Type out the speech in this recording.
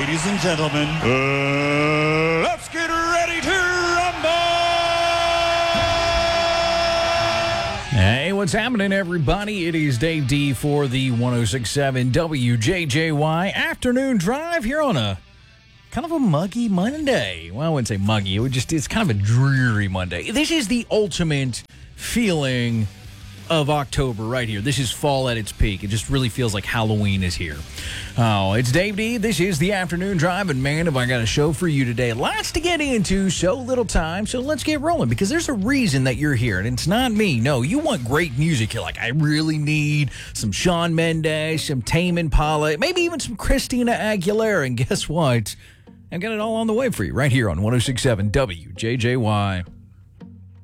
ladies and gentlemen, let's get ready to rumble! Hey, what's happening, everybody? It is Dave D for the 106.7 WJJY Afternoon Drive here on a kind of a muggy Monday. Well, I wouldn't say muggy. It's kind of a dreary Monday. This is the ultimate feeling of October right here. This is fall at its peak. It just really feels like Halloween is here. Oh, it's Dave D. This is the Afternoon Drive, and man, have I got a show for you today. Lots to get into, so little time, so let's get rolling, because there's a reason that you're here, and it's not me. No, you want great music. You're like, I really need some Shawn Mendes, some Tame Impala, maybe even some Christina Aguilera, and guess what? I've got it all on the way for you right here on 106.7 WJJY.